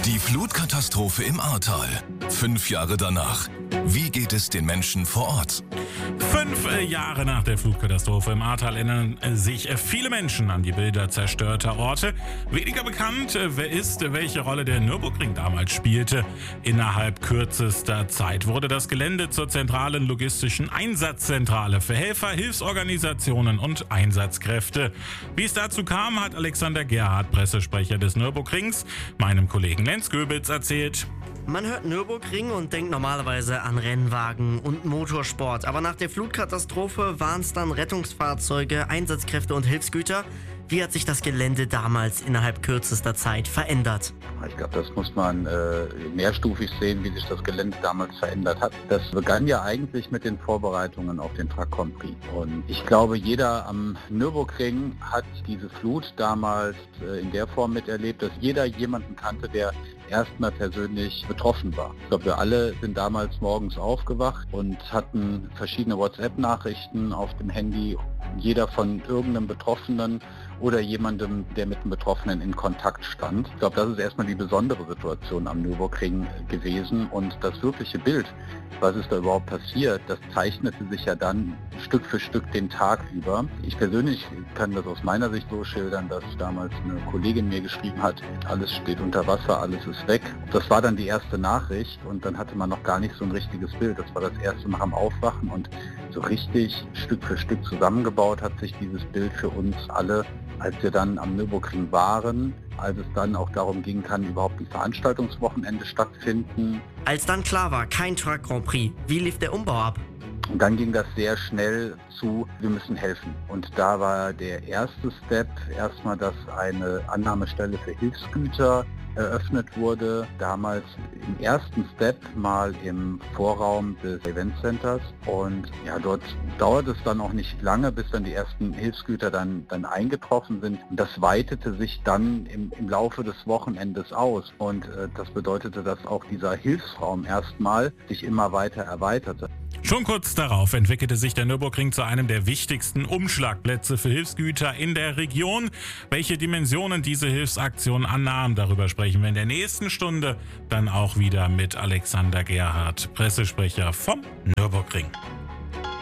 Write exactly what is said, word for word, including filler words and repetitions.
Die Flutkatastrophe im Ahrtal. Fünf Jahre danach. Wie geht es den Menschen vor Ort? Fünf Jahre nach der Flutkatastrophe im Ahrtal erinnern sich viele Menschen an die Bilder zerstörter Orte. Weniger bekannt, wer ist, welche Rolle der Nürburgring damals spielte. Innerhalb kürzester Zeit wurde das Gelände zur zentralen logistischen Einsatzzentrale für Helfer, Hilfsorganisationen und Einsatzkräfte. Wie es dazu kam, hat Alexander Gerhardt, Pressesprecher des Nürburgrings, meinem Kollegen Lenz Göbitz erzählt. Man hört Nürburgring und denkt normalerweise an Rennwagen und Motorsport. Aber nach der Flutkatastrophe waren es dann Rettungsfahrzeuge, Einsatzkräfte und Hilfsgüter. Wie hat sich das Gelände damals innerhalb kürzester Zeit verändert? Ich glaube, das muss man äh, mehrstufig sehen, wie sich das Gelände damals verändert hat. Das begann ja eigentlich mit den Vorbereitungen auf den Truck Grand Prix. Und ich glaube, jeder am Nürburgring hat diese Flut damals äh, in der Form miterlebt, dass jeder jemanden kannte, der erstmal persönlich betroffen war. Ich glaube, wir alle sind damals morgens aufgewacht und hatten verschiedene WhatsApp-Nachrichten auf dem Handy. Jeder von irgendeinem Betroffenen oder jemandem, der mit einem Betroffenen in Kontakt stand. Ich glaube, das ist erstmal die besondere Situation am Nürburgring gewesen. Und das wirkliche Bild, was ist da überhaupt passiert, das zeichnete sich ja dann Stück für Stück den Tag über. Ich persönlich kann das aus meiner Sicht so schildern, dass damals eine Kollegin mir geschrieben hat, alles steht unter Wasser, alles ist weg. Das war dann die erste Nachricht und dann hatte man noch gar nicht so ein richtiges Bild. Das war das erste Mal am Aufwachen und so richtig Stück für Stück zusammengebaut hat sich dieses Bild für uns alle, als wir dann am Nürburgring waren, als es dann auch darum ging, kann überhaupt ein Veranstaltungswochenende stattfinden. Als dann klar war, kein Truck Grand Prix, wie lief der Umbau ab? Und dann ging das sehr schnell zu, wir müssen helfen. Und da war der erste Step erstmal, dass eine Annahmestelle für Hilfsgüter eröffnet wurde, damals im ersten Step mal im Vorraum des Event Centers. Und ja, dort dauert es dann auch nicht lange, bis dann die ersten Hilfsgüter dann, dann eingetroffen sind. Und das weitete sich dann im, im Laufe des Wochenendes aus. Und äh, das bedeutete, dass auch dieser Hilfsraum erstmal sich immer weiter erweiterte. Schon kurz darauf entwickelte sich der Nürburgring zu einem der wichtigsten Umschlagplätze für Hilfsgüter in der Region. Welche Dimensionen diese Hilfsaktion annahm, darüber sprechen wir in der nächsten Stunde dann auch wieder mit Alexander Gerhardt, Pressesprecher vom Nürburgring.